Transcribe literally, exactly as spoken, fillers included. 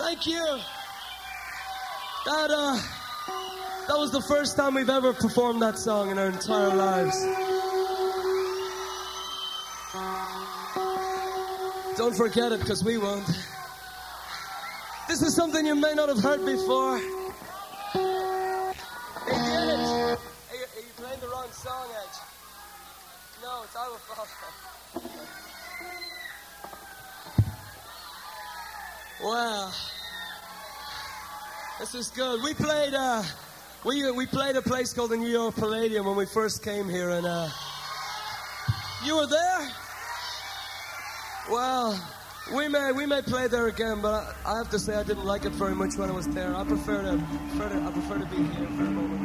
Thank you. That, uh, that was the first time we've ever performed that song in our entire lives. Don't forget it, because we won't. This is something you may not have heard before. Hey, did it. Hey, are you playing the wrong song, Edge? No, it's our fault. Wow. This is good. We played, uh, we, we played a place called the New York Palladium when we first came here, and, uh, you were there? Well, we may, we may play there again, but I, I have to say I didn't like it very much when I was there. I prefer to, prefer to, I prefer to be here for a moment.